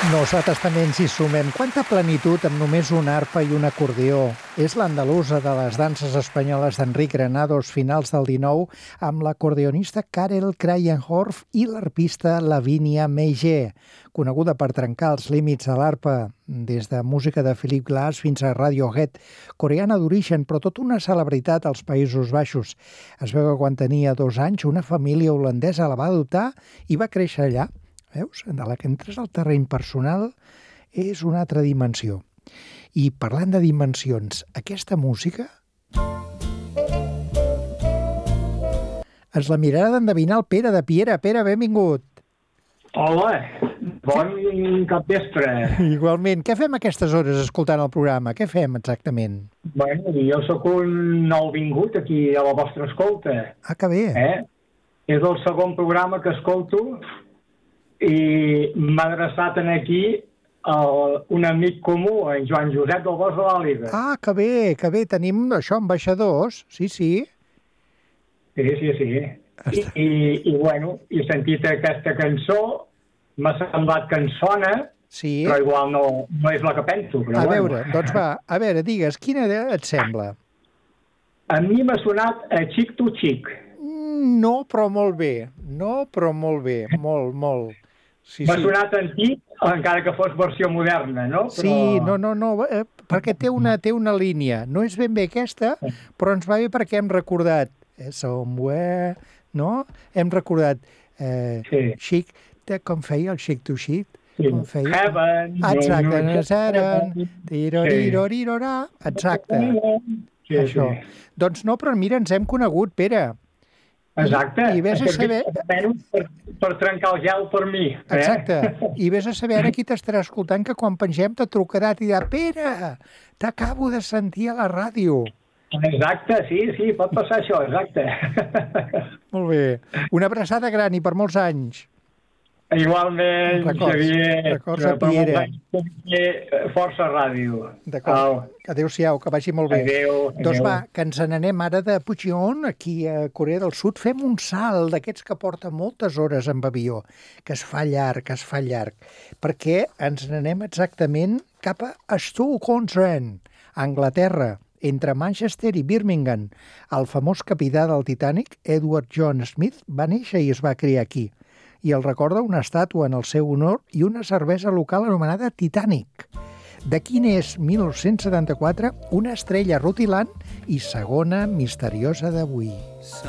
Nosaltres també ens hi sumem. Quanta plenitud amb només una arpa i un acordió. És l'andalusa de les danses espanyoles d'Enric Granados, finals del 19, amb l'acordeonista Karel Kraaienhof i l'arpista Lavinia Meijer, coneguda per trencar els límits de l'arpa, des de música de Philip Glass fins a Radiohead, coreana d'origen, però tot una celebritat als Països Baixos. Es veu que quan tenia 2 anys, una família holandesa la va adoptar i va créixer allà. Veus? De la que entres al terreny personal és una altra dimensió. I parlant de dimensions, aquesta música ens la mirarà d'endevinar el Pere de Piera. Pere, benvingut. Hola, bon capvespre. Igualment. Què fem a aquestes hores escoltant el programa? Què fem exactament? Bueno, jo sóc un nouvingut aquí a la vostra escolta. Ah, que bé. És el segon programa que escolto i m'ha adreçat aquí un amic comú, en Joan Josep del Bosc de l'Àliga. Ah, que bé, que bé. Tenim això, ambaixadors. Sí, sí. Sí. I bueno, he sentit aquesta cançó, m'ha semblat cançona, sí. Però igual no és la que penso. A veure, doncs va, a veure, digues, quina et sembla? A mi m'ha sonat a Xic to Xic. No, però molt bé. Molt. Sí, m'ha sonat antic, encara que fos versió moderna, no? Però... Sí, no, perquè té una línia. No és ben bé aquesta, però ens va bé perquè hem recordat Somewhere, no? Hem recordat Xic, com feia el Xic to Xic? Sí. Com feia? Heaven. Exacte. Exacte. Sí, això. Sí. Doncs no, però mira, ens hem conegut, Pere. Exacte. I vés a saber... Per trencar el gel per mi. Exacte. I vés a saber ara qui t'estarà escoltant, que quan pengem te trucarà i dirà: Pere, t'acabo de sentir a la ràdio. Exacte, sí, pot passar això, exacte. Molt bé. Una abraçada gran i per molts anys. Igualment, Xavier. Records a Piera. Força ràdio. D'acord. Adéu-siau, que vagi molt bé. Adéu. Doncs va, que ens n'anem ara de Pucheon, aquí a Corea del Sud. Fem un salt d'aquests que porta moltes hores amb avió, que es fa llarg, perquè ens n'anem exactament cap a Stoke-on-Trent, a Anglaterra, entre Manchester i Birmingham. El famós capità del Titanic, Edward John Smith, va néixer i es va criar aquí. I el recorda una estàtua en el seu honor i una cervesa local anomenada Titanic. D'aquí n'és 1974 una estrella rutilant i segona misteriosa d'avui.